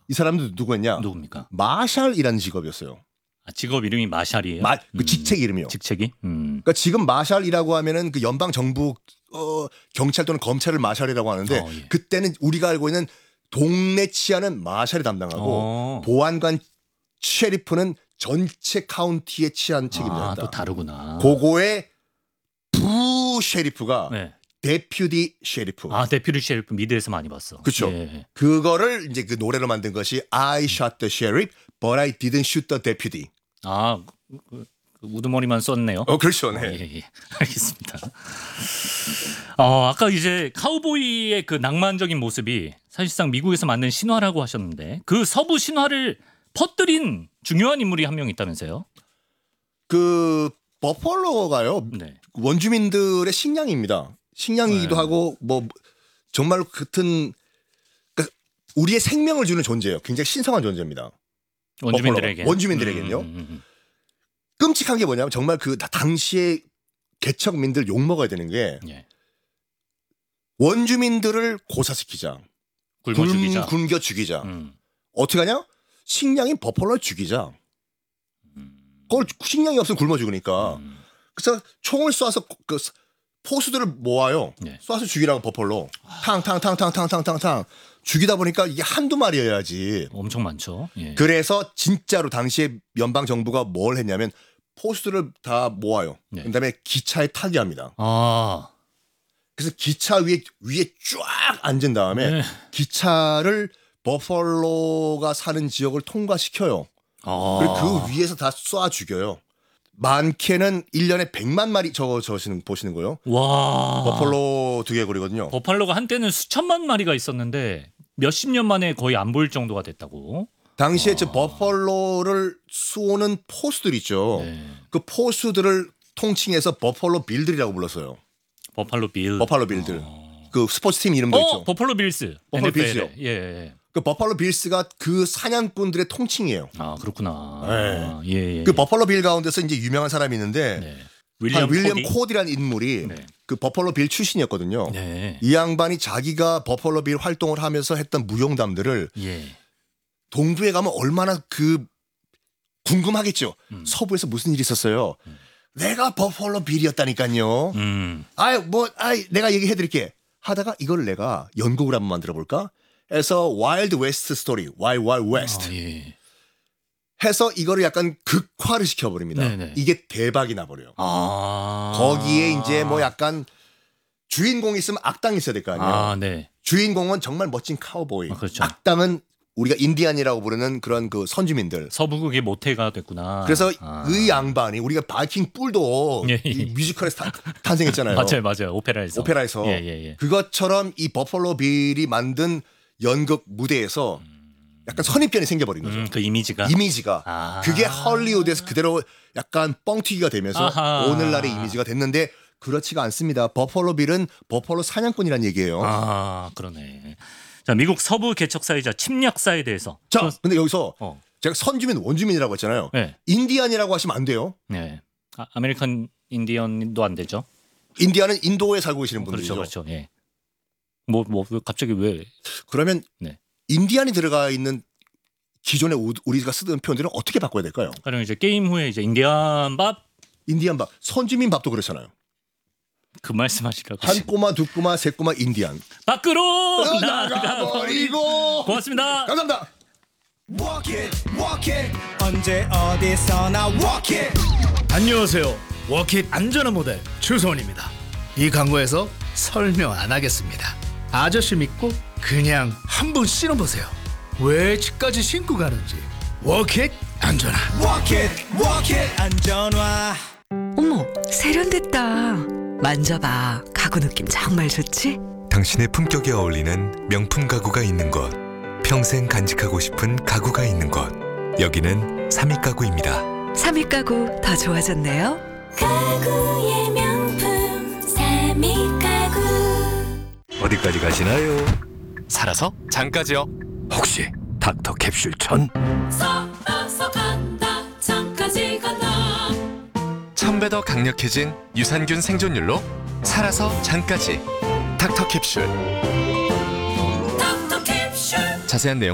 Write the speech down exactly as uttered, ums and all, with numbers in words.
이 사람도 누구였냐? 누굽니까? 마샬이라는 직업이었어요. 아, 직업 이름이 마샬이에요? 마, 그 음. 직책 이름이요. 직책이? 음. 그러니까 지금 마샬이라고 하면은 그 연방 정부 어, 경찰 또는 검찰을 마샬이라고 하는데 어, 예. 그때는 우리가 알고 있는 동네 치안은 마샬이 담당하고 어. 보안관 셰리프는 전체 카운티의 치안 책임졌다. 아, 또 다르구나. 그거의 부 셰리프가 네. 데퓨티 셰리프. 아, 데퓨티 셰리프 미드에서 많이 봤어. 그렇죠. 예. 그거를 이제 그 노래로 만든 것이 I shot the sheriff, but I didn't shoot the deputy. 아, 그, 그, 그 우두머리만 썼네요. 어, 그렇죠. 네. 어, 예, 예. 알겠습니다. 어, 아까 이제 카우보이의 그 낭만적인 모습이 사실상 미국에서 만든 신화라고 하셨는데 그 서부 신화를 퍼뜨린 중요한 인물이 한 명 있다면서요? 그 버펄로가요. 네. 원주민들의 식량입니다. 식량이기도 네. 하고 뭐 정말 같은 그러니까 우리의 생명을 주는 존재예요. 굉장히 신성한 존재입니다. 원주민들에게. 버펄로가. 원주민들에게는요. 음, 음, 음. 끔찍한 게 뭐냐면 정말 그 당시에 개척민들 욕 먹어야 되는 게 예. 원주민들을 고사시키자. 굶어 죽이자. 굶, 굶겨 죽이자. 음. 어떻게 하냐? 식량인 버펄로를 죽이자. 음. 그걸 식량이 없으면 굶어 죽으니까. 음. 그래서 총을 쏴서 그 포수들을 모아요. 네. 쏴서 죽이라고 버펄로. 탕탕탕탕탕탕탕탕 죽이다 보니까 이게 한두 마리여야지. 엄청 많죠. 예. 그래서 진짜로 당시에 연방 정부가 뭘 했냐면 포수들을 다 모아요. 네. 그다음에 기차에 타게 합니다. 아. 그래서 기차 위에 위에 쫙 앉은 다음에 네. 기차를 버펄로가 사는 지역을 통과시켜요. 아. 그리고 그 위에서 다 쏴 죽여요. 많게는 일 년에 백만 마리 저거 저시는 보시는 거예요. 와. 버펄로 두개골이거든요. 버팔로가 한때는 수천만 마리가 있었는데 몇십 년 만에 거의 안 보일 정도가 됐다고. 당시에 와. 저 버펄로를 쏘는 포수들 있죠. 네. 그 포수들을 통칭해서 버펄로 빌들이라고 불렀어요. 버팔로 빌. 버팔로 빌들. 어, 그 스포츠 팀 이름도 어, 있죠. 버팔로 빌스. 버팔로 엔에프엘에. 빌스요. 예, 예. 그 버펄로 빌스가 그 사냥꾼들의 통칭이에요. 아, 그렇구나. 네. 예, 예. 그 버펄로 빌 가운데서 이제 유명한 사람이 있는데 네. 윌리엄, 윌리엄, 윌리엄 코디. 코디라는 인물이 네. 그 버펄로 빌 출신이었거든요. 네. 이 양반이 자기가 버펄로 빌 활동을 하면서 했던 무용담들을 예. 동부에 가면 얼마나 그 궁금하겠죠. 음. 서부에서 무슨 일이 있었어요. 음. 내가 버펄로 빌이었다니까요. 음. 아이 뭐 아이 내가 얘기해드릴게. 하다가 이걸 내가 연극을 한번 만들어 볼까? 해서 와일드 웨스트 스토리, 와일드 와일드 웨스트 아, 예. 해서 이거를 약간 극화를 시켜버립니다. 네네. 이게 대박이 나버려요. 아. 거기에 이제 뭐 약간 주인공이 있으면 악당이 있어야 될 거 아니에요. 아, 네. 주인공은 정말 멋진 카우보이. 아, 그렇죠. 악당은 우리가 인디안이라고 부르는 그런 그 선주민들. 서부극의 모태가 됐구나. 그래서 아. 이 양반이 우리가 바이킹 뿔도 예, 예. 이 뮤지컬에서 탄- 탄생했잖아요. 맞아요, 맞아요. 오페라에서. 오페라에서. 예, 예, 예. 그것처럼 이 버펄로 빌이 만든 연극 무대에서 약간 선입견이 생겨버린 거죠. 음, 그 이미지가. 이미지가. 아. 그게 헐리우드에서 그대로 약간 뻥튀기가 되면서 아하. 오늘날의 이미지가 됐는데 그렇지가 않습니다. 버펄로 빌은 버펄로 사냥꾼이란 얘기예요. 아, 그러네. 자, 미국 서부 개척사이자 침략사에 대해서. 자, 또- 근데 여기서 어. 제가 선주민 원주민이라고 했잖아요. 네. 인디안이라고 하시면 안 돼요. 네. 아, 아메리칸 인디언도 안 되죠. 인디안은 인도에 살고 계시는 그렇죠, 분들이죠. 그렇죠. 예. 뭐, 뭐, 왜 갑자기 왜? 그러면 네. 인디안이 들어가 있는 기존에 우- 우리가 쓰던 표현들은 어떻게 바꿔야 될까요? 가령 이제 게임 후에 이제 인디안 밥 그 인디안 밥, 선주민 밥도 그렇잖아요. 말씀하시라고. 한 꼬마, 두 꼬마, 세 꼬마 인디안. 밖으로 나가버리고. 고맙습니다. 감사합니다. Walk it, walk it. 언제 어디서나 walk it. 안녕하세요. 워킷 안전한 모델 추소원입니다. 이 광고에서 설명 안 하겠습니다. 아저씨 믿고 그냥 한번 신어보세요. 왜 집까지 신고 가는지. 워킷 안전한. Walk it, walk it. 안전화. 어머, 세련됐다. 만져봐. 가구 느낌 정말 좋지? 당신의 품격에 어울리는 명품 가구가 있는 곳, 평생 간직하고 싶은 가구가 있는 곳, 여기는 삼익 가구입니다. 삼익 가구 더 좋아졌네요. 가구의 명품 삼익 가구. 어디까지 가시나요? 살아서 장까지요. 혹시 닥터 캡슐 천? 살아서 간다 장까지 간다. 천 배 더 강력해진 유산균 생존율로 살아서 장까지 닥터 캡슐. 닥터 캡슐. 자세한 내용